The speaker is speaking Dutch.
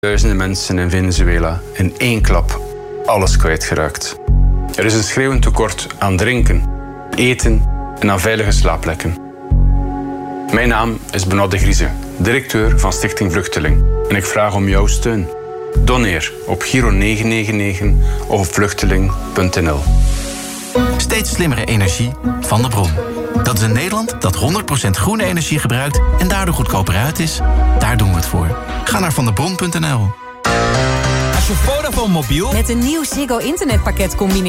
Duizenden mensen in Venezuela in één klap alles kwijtgeraakt. Er is een schreeuwend tekort aan drinken, eten en aan veilige slaapplekken. Mijn naam is Benoît de Grieze, directeur van Stichting Vluchteling. En ik vraag om jouw steun. Doneer op Giro 999 of op vluchteling.nl. Steeds slimmere energie van de bron. Dat is een Nederland dat 100% groene energie gebruikt en daardoor goedkoper uit is. Daar doen we het voor. Ga naar vandebron.nl. Als je Vodafone mobiel met een nieuw Ziggo internetpakket combineert